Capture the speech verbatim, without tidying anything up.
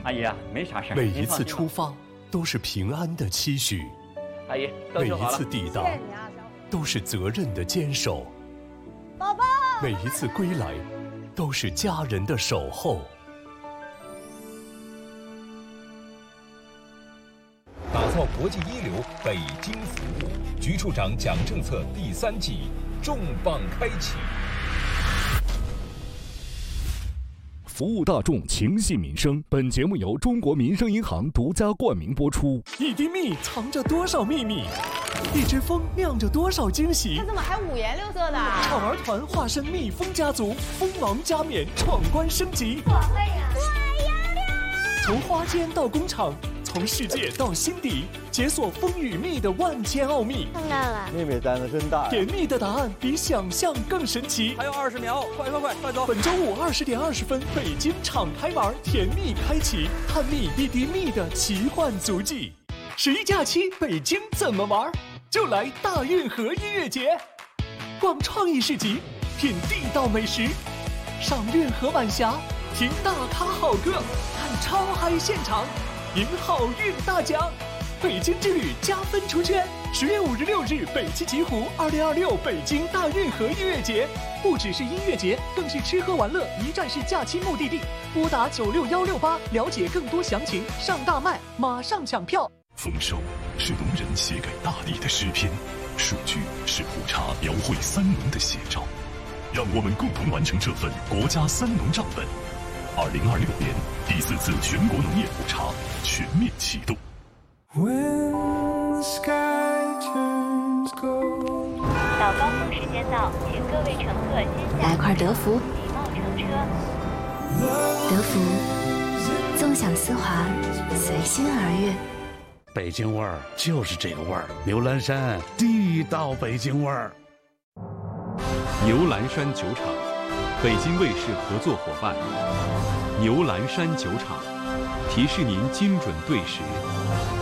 阿姨啊，没啥事儿。 每一次出发都是平安的期许， 阿姨，都每一修好了。 次抵达都是责任的坚守， 宝宝， 每一次归来都是家人的守候。 打造国际一流北京服务，局处长讲政策第三季重磅开启。 服务大众，情系民生。本节目由中国民生银行独家冠名播出。 一滴蜜藏着多少秘密？一只蜂酿着多少惊喜？ 它怎么还五颜六色的？ 宠儿团化身蜜蜂家族，蜂王加冕，闯关升级。 我会呀！我要亮！ 从花间到工厂，从世界到心底，解锁蜂与蜜的万千奥秘。 看到了， 妹妹胆子真大。 甜蜜的答案比想象更神奇。 还有二十秒，快快快，快走！ 本周五二十点二十分，北京敞开玩，甜蜜开启，探秘一滴蜜的奇幻足迹。十一假期，北京怎么玩？就来大运河音乐节，逛创意市集，品地道美食，上运河晚霞，听大咖好歌，看超嗨现场，赢好运大奖。北京之旅加分出圈，十月五日六日北汽极狐二零二六北京大运河音乐节，不只是音乐节，更是吃喝玩乐一站式假期目的地。拨打九六幺六八了解更多详情，上大麦马上抢票。 丰收是农人写给大地的诗篇，数据是普查描绘三农的写照，让我们共同完成这份国家三农账本。二零二六年第四次全国农业普查全面启动。 到高峰时间到，请各位乘客先下来块德芙， 礼貌乘车。 德芙，纵享丝滑，随心而悦。 北京味儿就是这个味儿，牛栏山地道北京味儿。 牛栏山酒厂，北京卫视合作伙伴。牛栏山酒厂，提示您精准对时。